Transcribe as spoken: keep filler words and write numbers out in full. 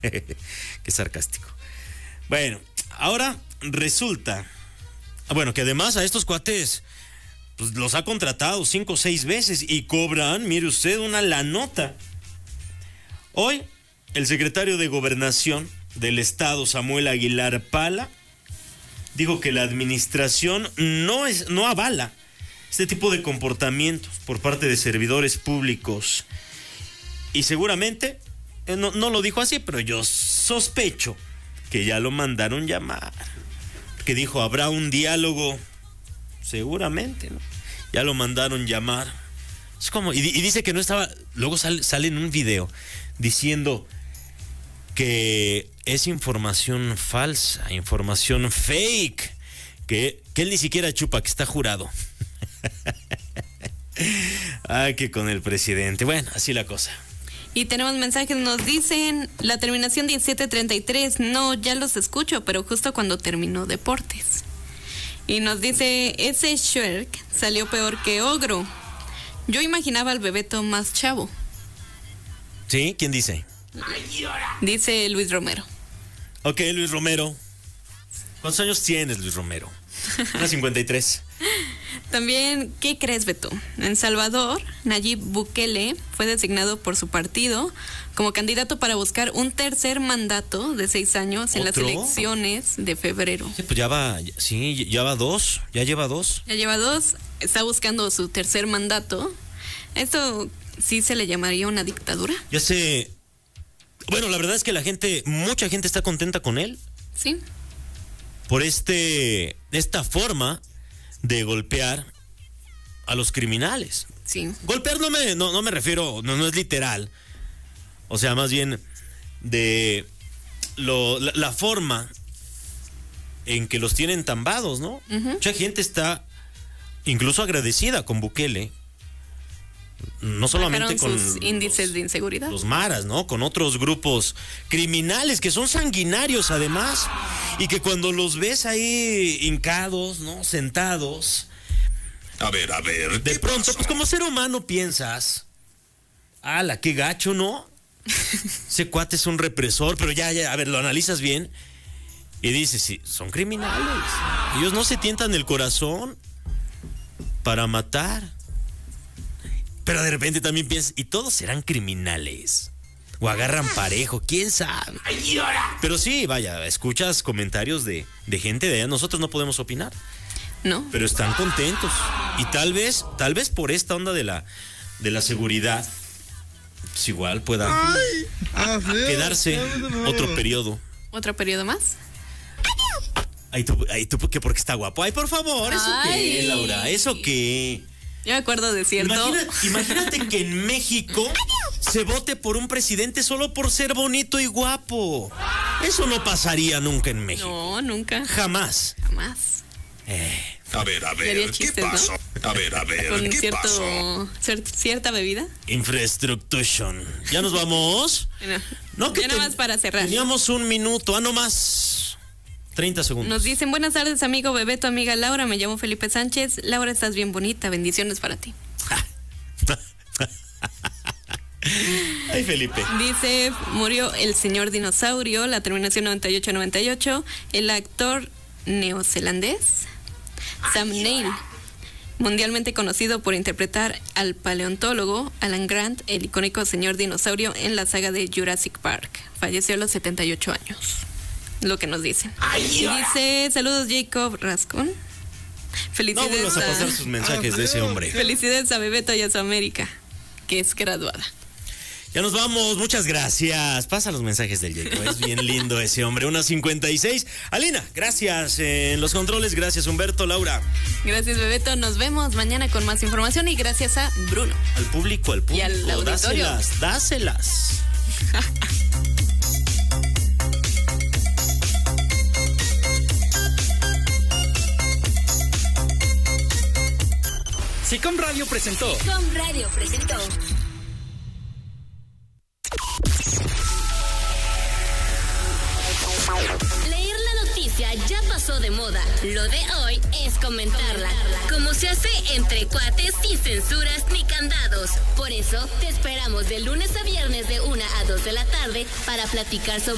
Qué sarcástico. Bueno, ahora resulta, bueno, que además a estos cuates pues los ha contratado cinco o seis veces y cobran, mire usted, una lanota. Hoy, el secretario de Gobernación del Estado, Samuel Aguilar Pala, dijo que la administración no es, no avala este tipo de comportamientos por parte de servidores públicos. Y seguramente, no, no lo dijo así, pero yo sospecho que ya lo mandaron llamar. Que dijo, habrá un diálogo, seguramente, ¿no? Ya lo mandaron llamar. Es como, y, y dice que no estaba, luego sale, sale en un video diciendo que es información falsa, información fake, que, que él ni siquiera chupa, que está jurado. Ay, que con el presidente. Bueno, así la cosa. Y tenemos mensajes, nos dicen la terminación diecisiete treinta y tres. No, ya los escucho, pero justo cuando terminó Deportes. Y nos dice, ese Shrek salió peor que Ogro. Yo imaginaba al Bebeto más chavo. ¿Sí? ¿Quién dice? Dice Luis Romero. Ok, Luis Romero. ¿Cuántos años tienes, Luis Romero? Una cincuenta y tres. También, ¿qué crees, Beto? En Salvador, Nayib Bukele fue designado por su partido como candidato para buscar un tercer mandato de seis años en ¿Otro? las elecciones de febrero. Sí, pues ya va, sí, ya va dos, ya lleva dos. Ya lleva dos, está buscando su tercer mandato. ¿Esto sí se le llamaría una dictadura? Ya sé. Bueno, la verdad es que la gente, mucha gente está contenta con él. Sí. Por este, esta forma de golpear a los criminales. Sí. Golpear no me, no, no me refiero, no, no es literal. O sea, más bien de lo, la, la forma en que los tienen tambados, ¿no? Uh-huh. Mucha gente está incluso agradecida con Bukele. No solamente con sus índices los, de inseguridad. Los maras, ¿no? Con otros grupos criminales que son sanguinarios además, y que cuando los ves ahí hincados, ¿no? Sentados. A ver, a ver. De pronto, pasó? Pues como ser humano piensas, ala, qué gacho, ¿no? Ese cuate es un represor, pero ya, ya, a ver, lo analizas bien y dices, sí, son criminales. Ellos no se tientan el corazón para matar. Pero de repente también piensas, ¿y todos serán criminales? O agarran parejo, quién sabe. Pero sí, vaya, escuchas comentarios de, de gente de allá, nosotros no podemos opinar. No. Pero están contentos. Y tal vez, tal vez por esta onda de la, de la seguridad, pues igual pueda Ay, quedarse otro periodo. ¿Otro periodo más? Ay, tú, ay, tú, ¿qué? Porque está guapo. Ay, por favor, ¿eso Ay. qué, Laura? ¿Eso qué? Yo me acuerdo de cierto. Imagínate, imagínate que en México se vote por un presidente solo por ser bonito y guapo. Eso no pasaría nunca en México. No, nunca. Jamás. Jamás. Eh. A ver, a ver, chistes, ¿qué pasó? ¿No? A ver, a ver, Con ¿qué cierto, pasó? Cier, cierta bebida. Infrastructuration. ¿Ya nos vamos? No, no que ya nada más para cerrar. Teníamos un minuto, ah, no más. treinta segundos. Nos dicen, buenas tardes, amigo Bebeto, amiga Laura, me llamo Felipe Sánchez. Laura, estás bien bonita, bendiciones para ti. Ay, Felipe. Dice, murió el señor dinosaurio, la terminación noventa y ocho noventa y ocho, el actor neozelandés Sam Neill, mundialmente conocido por interpretar al paleontólogo Alan Grant, el icónico señor dinosaurio en la saga de Jurassic Park. Falleció a los setenta y ocho años. Lo que nos dicen. Dice, saludos Jacob Rascón. Felicidades. No vamos a pasar sus mensajes de ese hombre. Felicidades a Bebeto y a su América, que es graduada. Ya nos vamos, muchas gracias. Pasa los mensajes del Jacob, es bien lindo ese hombre. Una cincuenta y seis. Alina, gracias en los controles, gracias Humberto, Laura. Gracias Bebeto, nos vemos mañana con más información y gracias a Bruno. Al público, al público. Y al auditorio. Dáselas, dáselas. Sicom Radio presentó. Sicom Radio presentó. Leer la noticia ya pasó de moda. Lo de hoy es comentarla. Como se hace entre cuates, sin censuras ni candados. Por eso te esperamos de lunes a viernes de una a dos de la tarde para platicar sobre